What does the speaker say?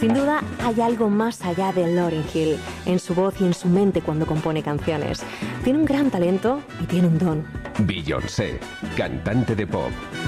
Sin duda hay algo más allá de Lauryn Hill, en su voz y en su mente cuando compone canciones. Tiene un gran talento y tiene un don. Beyoncé, cantante de pop.